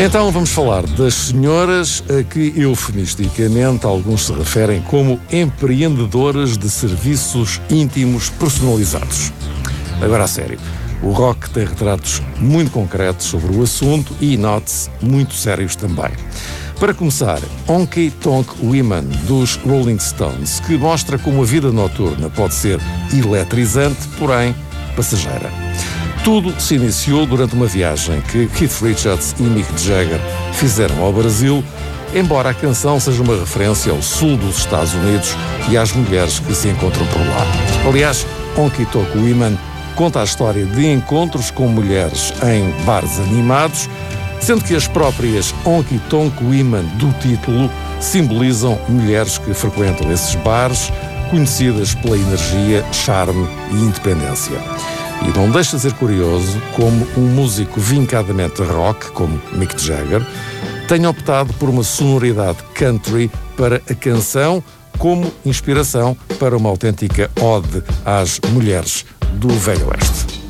Então vamos falar das senhoras a que eufemisticamente alguns se referem como empreendedoras de serviços íntimos personalizados. Agora a sério, o rock tem retratos muito concretos sobre o assunto e, note-se, muito sérios também. Para começar, Honky Tonk Women, dos Rolling Stones, que mostra como a vida noturna pode ser eletrizante, porém passageira. Tudo se iniciou durante uma viagem que Keith Richards e Mick Jagger fizeram ao Brasil, embora a canção seja uma referência ao sul dos Estados Unidos e às mulheres que se encontram por lá. Aliás, Honky Tonk Women conta a história de encontros com mulheres em bares animados, sendo que as próprias Honky Tonk Women do título simbolizam mulheres que frequentam esses bares, conhecidas pela energia, charme e independência. E não deixa de ser curioso como um músico vincadamente rock, como Mick Jagger, tenha optado por uma sonoridade country para a canção como inspiração para uma autêntica ode às mulheres do Velho Oeste.